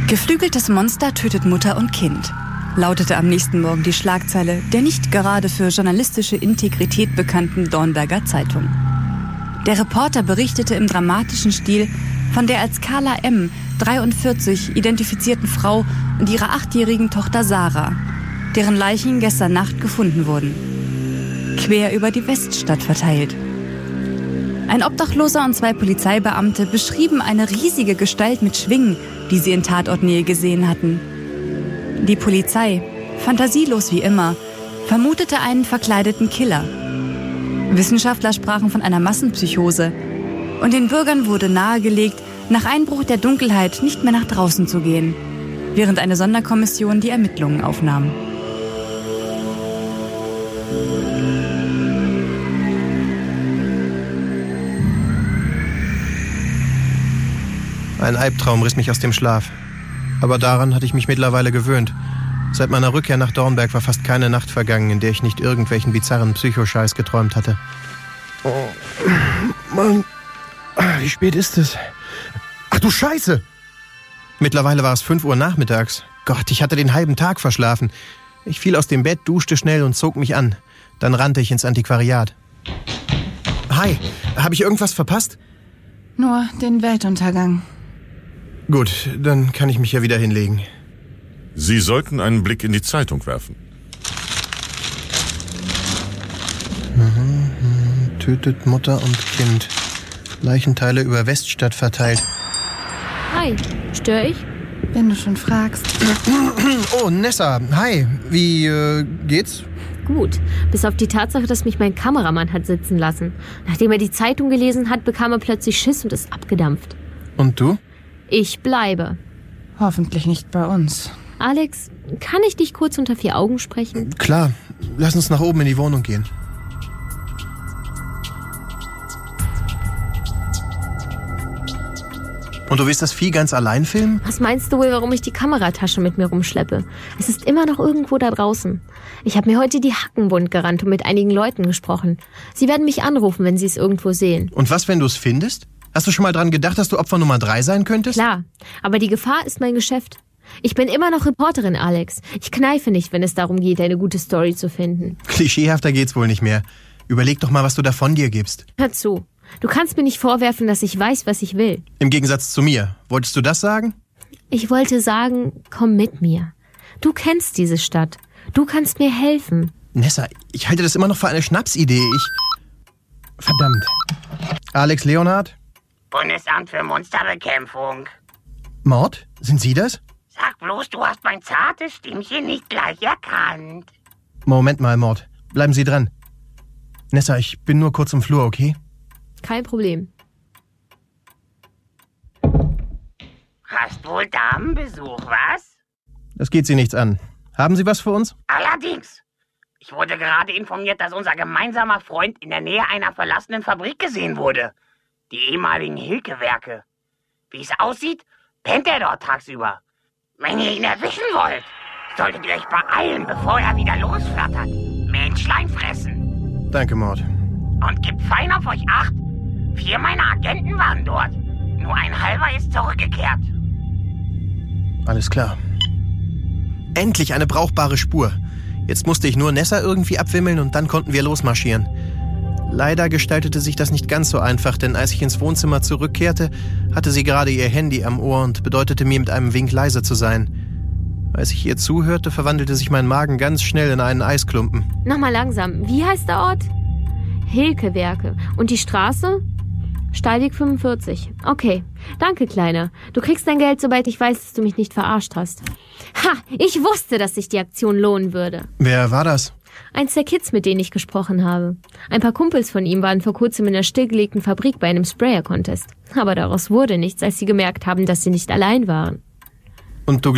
Geflügeltes Monster tötet Mutter und Kind, lautete am nächsten Morgen die Schlagzeile der nicht gerade für journalistische Integrität bekannten Dornberger Zeitung. Der Reporter berichtete im dramatischen Stil von der als Carla M., 43, identifizierten Frau und ihrer 8-jährigen Tochter Sarah, deren Leichen gestern Nacht gefunden wurden. Quer über die Weststadt verteilt. Ein Obdachloser und 2 Polizeibeamte beschrieben eine riesige Gestalt mit Schwingen, die sie in Tatortnähe gesehen hatten. Die Polizei, fantasielos wie immer, vermutete einen verkleideten Killer. Wissenschaftler sprachen von einer Massenpsychose. Und den Bürgern wurde nahegelegt, nach Einbruch der Dunkelheit nicht mehr nach draußen zu gehen, während eine Sonderkommission die Ermittlungen aufnahm. Ein Albtraum riss mich aus dem Schlaf. Aber daran hatte ich mich mittlerweile gewöhnt. Seit meiner Rückkehr nach Dornberg war fast keine Nacht vergangen, in der ich nicht irgendwelchen bizarren Psychoscheiß geträumt hatte. Oh, Mann. Wie spät ist es? Ach du Scheiße! Mittlerweile war es 5 Uhr nachmittags. Gott, ich hatte den halben Tag verschlafen. Ich fiel aus dem Bett, duschte schnell und zog mich an. Dann rannte ich ins Antiquariat. Hi, habe ich irgendwas verpasst? Nur den Weltuntergang. Gut, dann kann ich mich ja wieder hinlegen. Sie sollten einen Blick in die Zeitung werfen. Tötet Mutter und Kind. Leichenteile über Weststadt verteilt. Hi, störe ich? Wenn du schon fragst. Oh, Nessa, hi. Wie geht's? Gut, bis auf die Tatsache, dass mich mein Kameramann hat sitzen lassen. Nachdem er die Zeitung gelesen hat, bekam er plötzlich Schiss und ist abgedampft. Und du? Ich bleibe. Hoffentlich nicht bei uns. Alex, kann ich dich kurz unter 4 Augen sprechen? Klar, lass uns nach oben in die Wohnung gehen. Und du willst das Vieh ganz allein filmen? Was meinst du wohl, warum ich die Kameratasche mit mir rumschleppe? Es ist immer noch irgendwo da draußen. Ich habe mir heute die Hacken wund gerannt und mit einigen Leuten gesprochen. Sie werden mich anrufen, wenn sie es irgendwo sehen. Und was, wenn du es findest? Hast du schon mal dran gedacht, dass du Opfer Nummer 3 sein könntest? Klar, aber die Gefahr ist mein Geschäft. Ich bin immer noch Reporterin, Alex. Ich kneife nicht, wenn es darum geht, eine gute Story zu finden. Klischeehafter geht's wohl nicht mehr. Überleg doch mal, was du da von dir gibst. Hör zu. Du kannst mir nicht vorwerfen, dass ich weiß, was ich will. Im Gegensatz zu mir. Wolltest du das sagen? Ich wollte sagen, komm mit mir. Du kennst diese Stadt. Du kannst mir helfen. Nessa, ich halte das immer noch für eine Schnapsidee. Verdammt. Alex Leonhardt? Bundesamt für Monsterbekämpfung. Mord? Sind Sie das? Sag bloß, du hast mein zartes Stimmchen nicht gleich erkannt. Moment mal, Mord. Bleiben Sie dran. Nessa, ich bin nur kurz im Flur, okay? Kein Problem. Hast wohl Damenbesuch, was? Das geht Sie nichts an. Haben Sie was für uns? Allerdings. Ich wurde gerade informiert, dass unser gemeinsamer Freund in der Nähe einer verlassenen Fabrik gesehen wurde. Die ehemaligen Hilke-Werke. Wie es aussieht, pennt er dort tagsüber. Wenn ihr ihn erwischen wollt, solltet ihr euch beeilen, bevor er wieder losflattert. Menschlein fressen. Danke, Mord. Und gebt fein auf euch Acht. 4 meiner Agenten waren dort. Nur ein halber ist zurückgekehrt. Alles klar. Endlich eine brauchbare Spur. Jetzt musste ich nur Nessa irgendwie abwimmeln und dann konnten wir losmarschieren. Leider gestaltete sich das nicht ganz so einfach, denn als ich ins Wohnzimmer zurückkehrte, hatte sie gerade ihr Handy am Ohr und bedeutete mir mit einem Wink leise zu sein. Als ich ihr zuhörte, verwandelte sich mein Magen ganz schnell in einen Eisklumpen. Nochmal langsam. Wie heißt der Ort? Hilke-Werke. Und die Straße? Steilweg 45. Okay. Danke, Kleiner. Du kriegst dein Geld, sobald ich weiß, dass du mich nicht verarscht hast. Ha! Ich wusste, dass sich die Aktion lohnen würde. Wer war das? Eins der Kids, mit denen ich gesprochen habe. Ein paar Kumpels von ihm waren vor kurzem in einer stillgelegten Fabrik bei einem Sprayer-Contest. Aber daraus wurde nichts, als sie gemerkt haben, dass sie nicht allein waren. Und du